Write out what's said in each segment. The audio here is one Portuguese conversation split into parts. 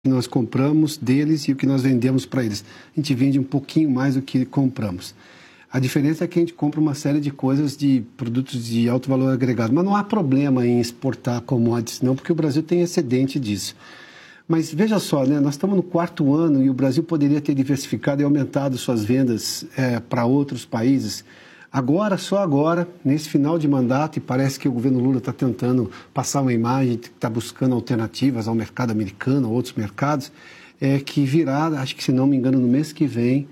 que nós compramos deles e o que nós vendemos para eles. A gente vende um pouquinho mais do que compramos. A diferença é que a gente compra uma série de coisas, de produtos de alto valor agregado. Mas não há problema em exportar commodities, não, porque o Brasil tem excedente disso. Mas veja só, né, nós estamos no 4º ano e o Brasil poderia ter diversificado e aumentado suas vendas para outros países. Agora, só agora, nesse final de mandato, e parece que o governo Lula está tentando passar uma imagem, está buscando alternativas ao mercado americano, a outros mercados, que virá, acho que se não me engano, no mês que vem,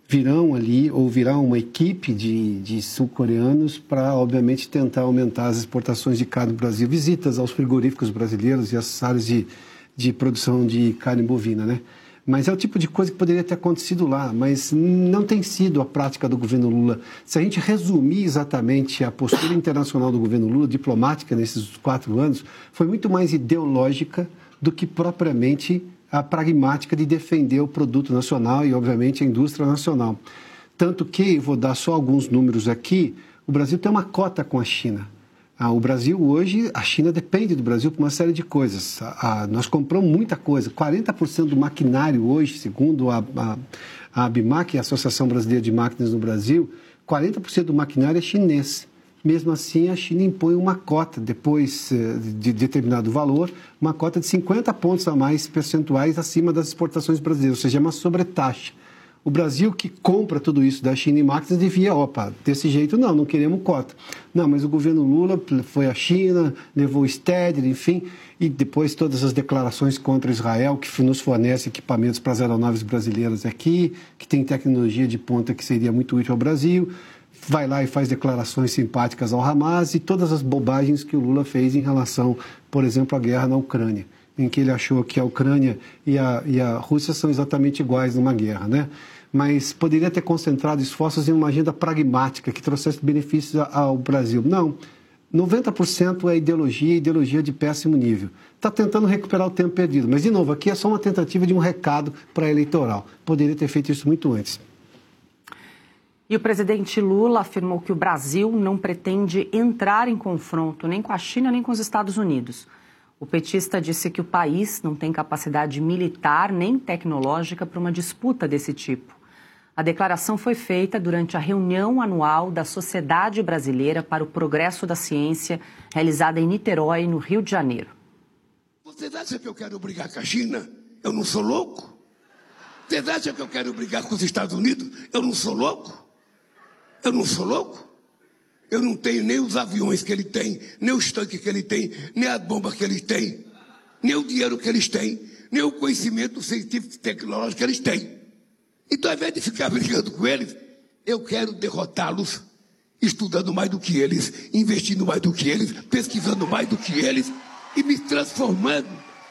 virá uma equipe de sul-coreanos para, obviamente, tentar aumentar as exportações de carne do Brasil, visitas aos frigoríficos brasileiros e às áreas de produção de carne bovina, né? Mas é o tipo de coisa que poderia ter acontecido lá, mas não tem sido a prática do governo Lula. Se a gente resumir exatamente a postura internacional do governo Lula, diplomática, nesses 4 anos, foi muito mais ideológica do que propriamente a pragmática de defender o produto nacional e, obviamente, a indústria nacional. Tanto que, vou dar só alguns números aqui, o Brasil tem uma cota com a China. O Brasil hoje, a China depende do Brasil por uma série de coisas. Nós compramos muita coisa. 40% do maquinário hoje, segundo a ABMAC, a Associação Brasileira de Máquinas no Brasil, 40% do maquinário é chinês. Mesmo assim, a China impõe uma cota, depois de determinado valor, uma cota de 50 pontos a mais percentuais acima das exportações brasileiras, ou seja, é uma sobretaxa. O Brasil, que compra tudo isso da China em máquinas, devia, desse jeito não queremos cota. Não, mas o governo Lula foi à China, levou o Stedler, enfim, e depois todas as declarações contra Israel, que nos fornece equipamentos para as aeronaves brasileiras aqui, que tem tecnologia de ponta que seria muito útil ao Brasil, vai lá e faz declarações simpáticas ao Hamas e todas as bobagens que o Lula fez em relação, por exemplo, à guerra na Ucrânia, em que ele achou que a Ucrânia e a Rússia são exatamente iguais numa guerra, né? Mas poderia ter concentrado esforços em uma agenda pragmática que trouxesse benefícios ao Brasil. Não, 90% é ideologia de péssimo nível. Está tentando recuperar o tempo perdido, mas, de novo, aqui é só uma tentativa de um recado pré-eleitoral. Poderia ter feito isso muito antes. E o presidente Lula afirmou que o Brasil não pretende entrar em confronto nem com a China nem com os Estados Unidos. O petista disse que o país não tem capacidade militar nem tecnológica para uma disputa desse tipo. A declaração foi feita durante a reunião anual da Sociedade Brasileira para o Progresso da Ciência, realizada em Niterói, no Rio de Janeiro. Vocês acham que eu quero brigar com a China? Eu não sou louco. Vocês acham que eu quero brigar com os Estados Unidos? Eu não sou louco. Eu não sou louco. Eu não tenho nem os aviões que ele tem, nem os tanques que ele tem, nem as bombas que ele tem, nem o dinheiro que eles têm, nem o conhecimento científico e tecnológico que eles têm. Então, ao invés de ficar brigando com eles, eu quero derrotá-los, estudando mais do que eles, investindo mais do que eles, pesquisando mais do que eles e me transformando.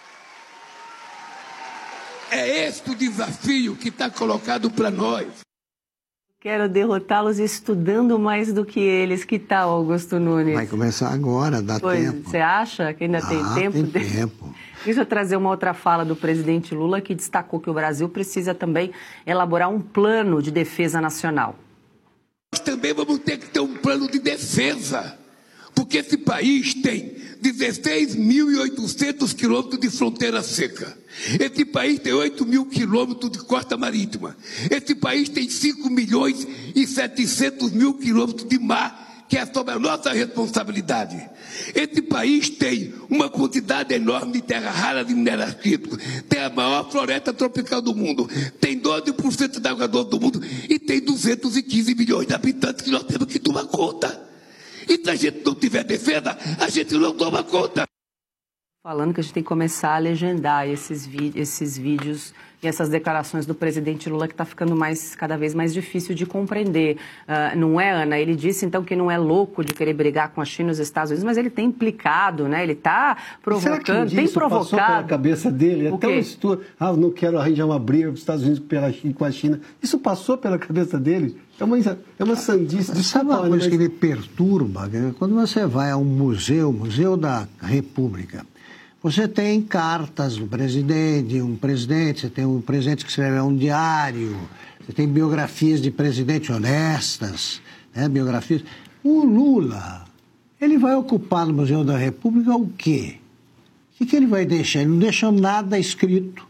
É este o desafio que está colocado para nós. Quero derrotá-los estudando mais do que eles. Que tal, Augusto Nunes? Vai começar agora, dá tempo. Você acha que ainda tem tempo? Tem tempo. Deixa eu trazer uma outra fala do presidente Lula, que destacou que o Brasil precisa também elaborar um plano de defesa nacional. Nós também vamos ter que ter um plano de defesa, porque esse país tem 16.800 quilômetros de fronteira seca. Esse país tem 8.000 quilômetros de costa marítima. Esse país tem 5.700.000 quilômetros de mar, que é sobre a nossa responsabilidade. Esse país tem uma quantidade enorme de terra rara de minérios críticos, tem a maior floresta tropical do mundo, tem 12% da água doce do mundo e tem 215 milhões de habitantes que nós temos que tomar conta. E se a gente não tiver defesa, a gente não toma conta. Falando que a gente tem que começar a legendar esses vídeos e essas declarações do presidente Lula, que está ficando cada vez mais difícil de compreender. Não é, Ana? Ele disse, então, que não é louco de querer brigar com a China e os Estados Unidos, mas ele tem implicado, né? Ele está provocando, tem provocado. Passou pela cabeça dele? É tão estudo. Não quero arranjar uma briga com os Estados Unidos com a China. Isso passou pela cabeça dele? É uma sandice. Sabe uma coisa que ele perturba? Quando você vai a um Museu da República, você tem cartas do presidente, você tem um presidente que escreve um diário, você tem biografias de presidente honestas, né, biografias. O Lula, ele vai ocupar no Museu da República o quê? O que ele vai deixar? Ele não deixou nada escrito.